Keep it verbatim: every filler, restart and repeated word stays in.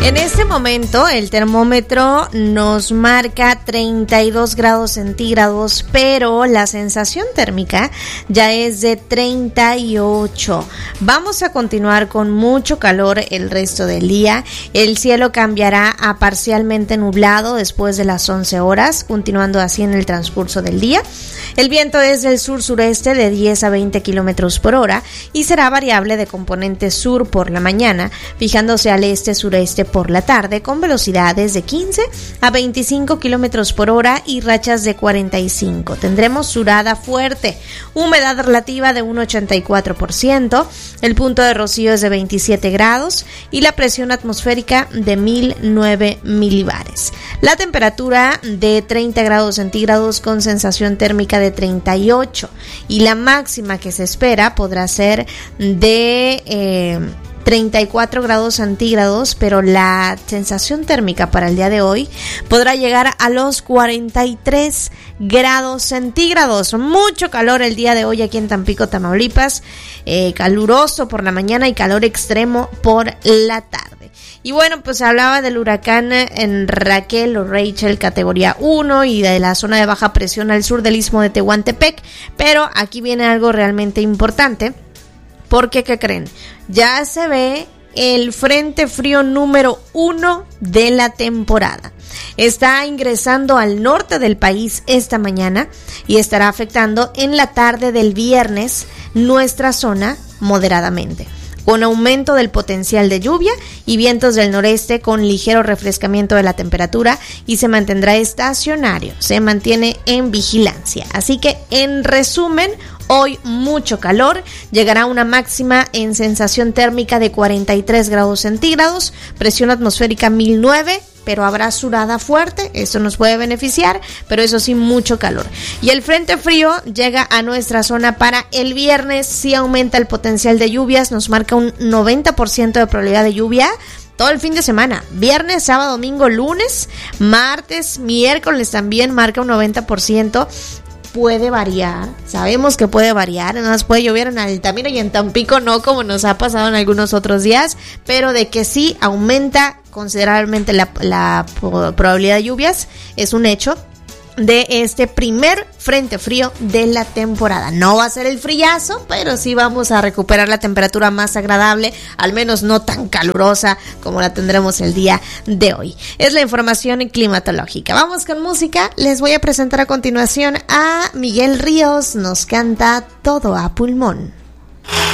En este momento el termómetro nos marca treinta y dos grados centígrados, pero la sensación térmica ya es de treinta y ocho. Vamos a continuar con mucho calor el resto del día. El cielo cambiará a parcialmente nublado después de las once horas, continuando así en el transcurso del día. El viento es del sur-sureste de diez a veinte kilómetros por hora y será variable de componente sur por la mañana, fijándose al este-sureste por la tarde con velocidades de quince a veinticinco kilómetros por hora y rachas de cuarenta y cinco. Tendremos surada fuerte, humedad relativa de un ochenta y cuatro por ciento, el punto de rocío es de veintisiete grados y la presión atmosférica de mil nueve milibares. La temperatura de treinta grados centígrados con sensación térmica de treinta y ocho y la máxima que se espera podrá ser de eh, treinta y cuatro grados centígrados, pero la sensación térmica para el día de hoy podrá llegar a los cuarenta y tres grados centígrados. Mucho calor el día de hoy aquí en Tampico, Tamaulipas, eh, caluroso por la mañana y calor extremo por la tarde. Y bueno, pues hablaba del huracán en Raquel o Rachel categoría uno y de la zona de baja presión al sur del istmo de Tehuantepec, pero aquí viene algo realmente importante, porque ¿qué creen? Ya se ve el frente frío número uno de la temporada. Está ingresando al norte del país esta mañana y estará afectando en la tarde del viernes nuestra zona moderadamente, con aumento del potencial de lluvia y vientos del noreste con ligero refrescamiento de la temperatura y se mantendrá estacionario, se mantiene en vigilancia. Así que en resumen, hoy mucho calor, llegará una máxima en sensación térmica de cuarenta y tres grados centígrados, presión atmosférica mil nueve, pero habrá surada fuerte, eso nos puede beneficiar, pero eso sí, mucho calor. Y el frente frío llega a nuestra zona para el viernes, sí aumenta el potencial de lluvias, nos marca un noventa por ciento de probabilidad de lluvia todo el fin de semana, viernes, sábado, domingo, lunes, martes, miércoles también marca un noventa por ciento. Puede variar, sabemos que puede variar, nada más puede llover en Altamira y en Tampico no, como nos ha pasado en algunos otros días, pero de que sí aumenta considerablemente la, la probabilidad de lluvias, es un hecho de este primer frente frío de la temporada. No va a ser el frillazo, pero sí vamos a recuperar la temperatura más agradable, al menos no tan calurosa como la tendremos el día de hoy. Es la información climatológica. Vamos con música. Les voy a presentar a continuación a Miguel Ríos. Nos canta Todo a Pulmón.